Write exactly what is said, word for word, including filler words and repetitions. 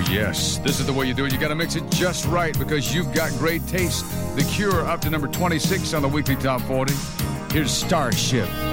yes. This is the way you do it. You got to mix it just right because you've got great taste. The Cure up to number twenty-six on the weekly top forty. Here's Starship.